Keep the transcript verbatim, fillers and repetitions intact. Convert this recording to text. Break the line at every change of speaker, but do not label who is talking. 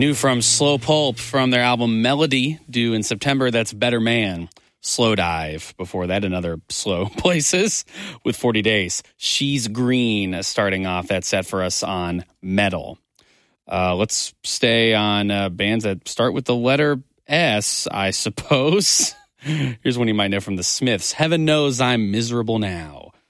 New from Slow Pulp from their album Melody, due in September. That's Better Man. Slow Dive. Before that, another Slow Places with forty days. She's Green starting off that set for us on Metal. Uh, let's stay on uh, bands that start with the letter S, I suppose. Here's one you might know from the Smiths. Heaven Knows I'm Miserable Now.